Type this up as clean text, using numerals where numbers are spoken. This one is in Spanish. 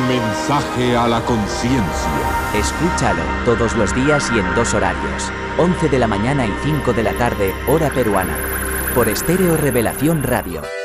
mensaje a la conciencia. Escúchalo todos los días y en 2 horarios. 11 de la mañana y 5 de la tarde, hora peruana. Por Estéreo Revelación Radio.